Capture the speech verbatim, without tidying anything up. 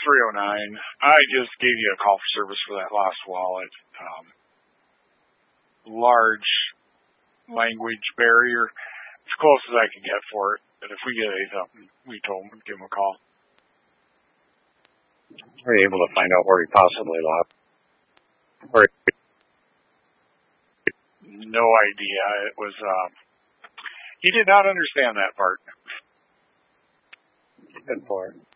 three oh nine. I just gave you a call for service for that lost wallet. Um, large language barrier. As close as I can get for it. But if we get anything, we told him, give him a call. Are you able to find out where he possibly lost? Or no idea. It was, um, he did not understand that part. Good for it.